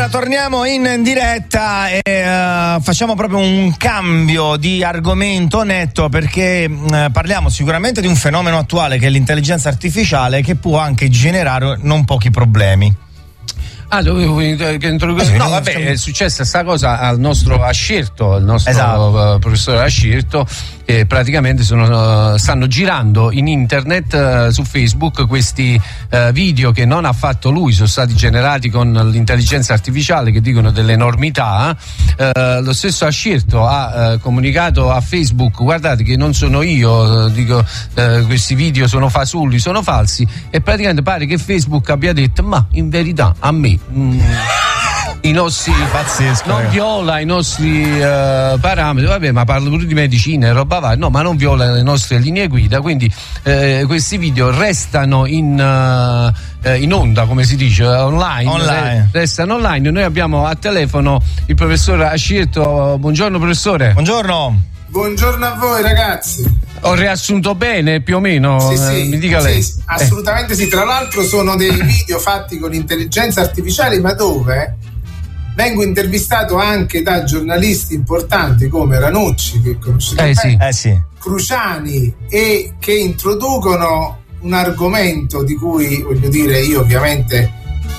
Allora torniamo in diretta e facciamo proprio un cambio di argomento netto, perché parliamo sicuramente di un fenomeno attuale che è l'intelligenza artificiale, che può anche generare non pochi problemi. No, vabbè, è successa sta cosa al nostro Ascirto, il nostro esatto. Professore Ascirto, che praticamente stanno girando in internet, su Facebook, questi video che non ha fatto lui, sono stati generati con l'intelligenza artificiale, che dicono delle enormità. Lo stesso Ascirto ha comunicato a Facebook: guardate che non sono io, dico questi video sono fasulli, sono falsi, e praticamente pare che Facebook abbia detto: ma in verità a me i nostri pazzesco, non viola i nostri parametri, vabbè, ma parlo pure di medicina e roba varia, no, ma non viola le nostre linee guida, quindi questi video restano in onda, come si dice, online. Restano online. Noi abbiamo a telefono il professor Ascirto. Buongiorno professore. Buongiorno a voi ragazzi. Ho riassunto bene più o meno? Sì, mi dica lei. Sì, assolutamente sì. Tra l'altro sono dei video fatti con intelligenza artificiale, ma dove vengo intervistato anche da giornalisti importanti come Ranucci, che conoscete, Cruciani, e che introducono un argomento di cui, voglio dire, io ovviamente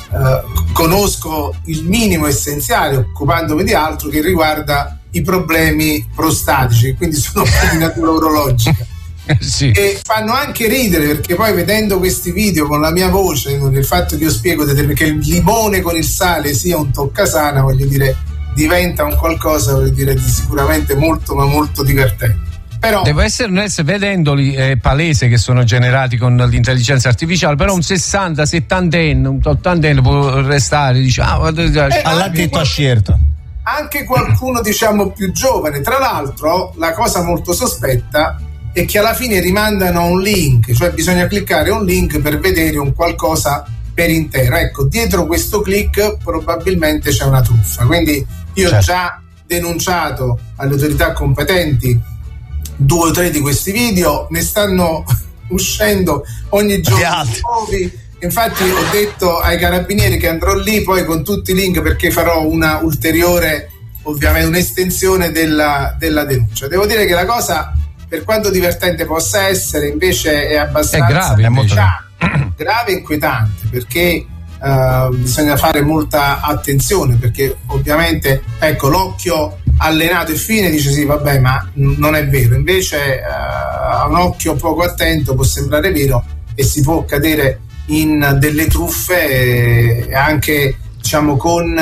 conosco il minimo essenziale, occupandomi di altro, che riguarda i problemi prostatici, quindi sono di natura urologica. Sì. E fanno anche ridere, perché poi vedendo questi video con la mia voce, con il fatto che io spiego che il limone con il sale sia un toccasana, voglio dire, diventa un qualcosa, voglio dire, di sicuramente molto ma molto divertente. Però deve essere, vedendoli, è palese che sono generati con l'intelligenza artificiale, però un 60, 70enne, un 80enne può restare, diciamo, all'ha detto Ascirto. Anche qualcuno, diciamo, più giovane. Tra l'altro, la cosa molto sospetta è che alla fine rimandano a un link, cioè bisogna cliccare un link per vedere un qualcosa per intero. Ecco, dietro questo click probabilmente c'è una truffa. Quindi io ho già denunciato alle autorità competenti 2 o 3 di questi video, ne stanno uscendo ogni giorno nuovi. Infatti ho detto ai carabinieri che andrò lì poi con tutti i link, perché farò una ulteriore, ovviamente, un'estensione della denuncia. Devo dire che la cosa, per quanto divertente possa essere, invece è abbastanza grave e inquietante, perché bisogna fare molta attenzione, perché ovviamente, ecco, l'occhio allenato e fine dice sì, vabbè, ma non è vero. Invece a un occhio poco attento può sembrare vero e si può cadere in delle truffe, anche, diciamo,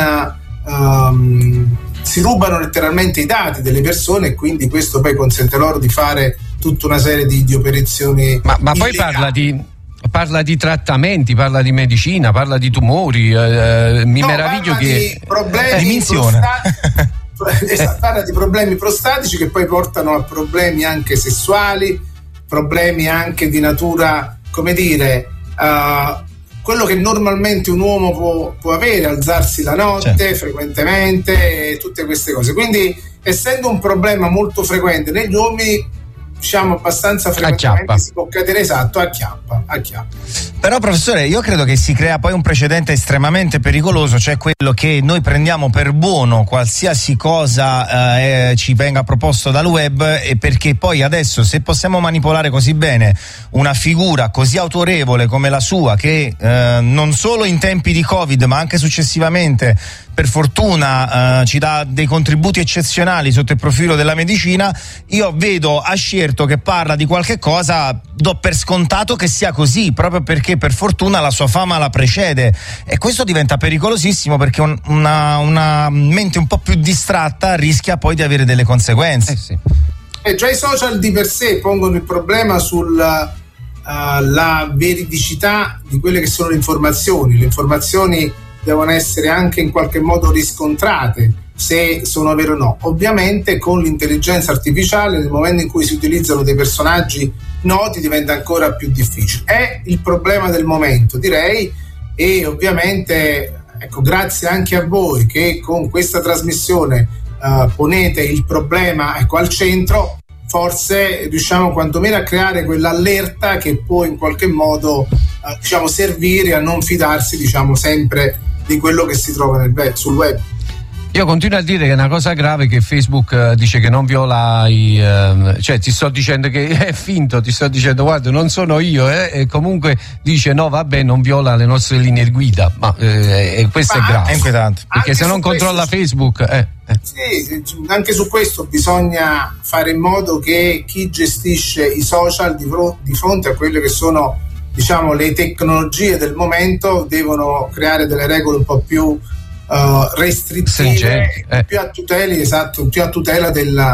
si rubano letteralmente i dati delle persone, e quindi questo poi consente loro di fare tutta una serie di operazioni. Ma poi parla di trattamenti, parla di medicina, parla di tumori, mi meraviglio che problemi parla di problemi prostatici, che poi portano a problemi anche sessuali, problemi anche di natura, come dire, quello che normalmente un uomo può avere, alzarsi la notte frequentemente, tutte queste cose. Quindi, essendo un problema molto frequente negli uomini, diciamo abbastanza frequentemente, si può cadere, acchiappa. Però professore, io credo che si crea poi un precedente estremamente pericoloso, cioè quello che noi prendiamo per buono qualsiasi cosa ci venga proposto dal web, e perché poi adesso, se possiamo manipolare così bene una figura così autorevole come la sua, che non solo in tempi di Covid ma anche successivamente, per fortuna, ci dà dei contributi eccezionali sotto il profilo della medicina, io vedo Ascirto che parla di qualche cosa, do per scontato che sia così, proprio perché per fortuna la sua fama la precede, e questo diventa pericolosissimo, perché una mente un po' più distratta rischia poi di avere delle conseguenze. Già i social di per sé pongono il problema sulla la veridicità di quelle che sono le informazioni. Le informazioni devono essere anche in qualche modo riscontrate se sono vere o no. Ovviamente con l'intelligenza artificiale, nel momento in cui si utilizzano dei personaggi noti, diventa ancora più difficile. È il problema del momento, direi, e ovviamente, ecco, grazie anche a voi che con questa trasmissione ponete il problema, ecco, al centro. Forse riusciamo quantomeno a creare quell'allerta che può in qualche modo servire a non fidarsi, sempre di quello che si trova sul web. Io continuo a dire che è una cosa grave che Facebook dice che non viola cioè ti sto dicendo che è finto, ti sto dicendo guarda non sono io, e comunque dice no vabbè non viola le nostre linee guida, ma questo è grave, è inquietante, perché se non controlla Facebook Sì, anche su questo bisogna fare in modo che chi gestisce i social di fronte a quelle che sono, diciamo, le tecnologie del momento devono creare delle regole un po' più restrittive, più a tutela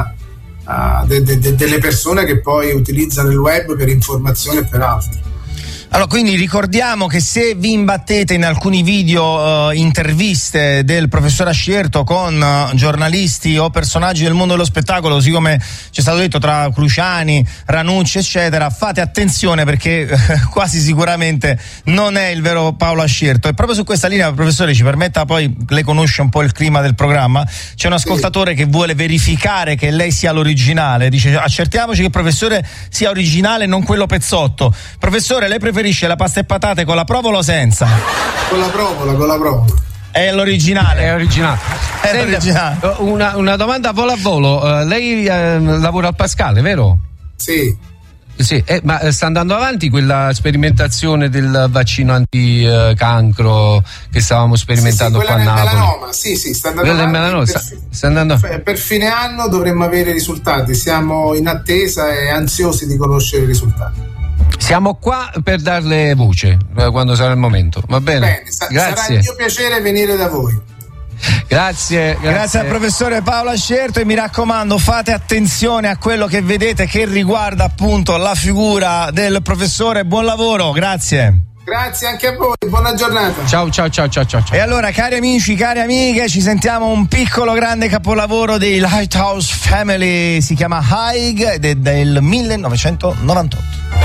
delle persone che poi utilizzano il web per informazione e per altro. Allora, quindi ricordiamo che se vi imbattete in alcuni video interviste del professor Ascierto con giornalisti o personaggi del mondo dello spettacolo, così come c'è stato detto tra Cruciani, Ranucci eccetera, fate attenzione perché quasi sicuramente non è il vero Paolo Ascierto. E proprio su questa linea, professore, ci permetta, poi lei conosce un po' il clima del programma, c'è un ascoltatore che vuole verificare che lei sia l'originale, dice accertiamoci che il professore sia originale e non quello pezzotto. Professore, lei preferisce la pasta e patate con la provola o senza? Con la provola. È l'originale. È originale. L'originale. Una domanda a volo. Lei lavora al Pascale, vero? Sì. Sì, ma sta andando avanti quella sperimentazione del vaccino anticancro che stavamo sperimentando qua a Napoli? Melanoma, sì, sta andando avanti. Sta andando... Per fine anno dovremmo avere i risultati. Siamo in attesa e ansiosi di conoscere i risultati. Siamo qua per darle voce quando sarà il momento, va bene? Grazie. Sarà il mio piacere venire da voi. Grazie al professore Paolo Ascierto, e mi raccomando fate attenzione a quello che vedete che riguarda appunto la figura del professore. Buon lavoro, grazie. Grazie anche a voi, buona giornata. Ciao. E allora, cari amici, cari amiche, ci sentiamo un piccolo grande capolavoro dei Lighthouse Family, si chiama Haig ed è del 1998.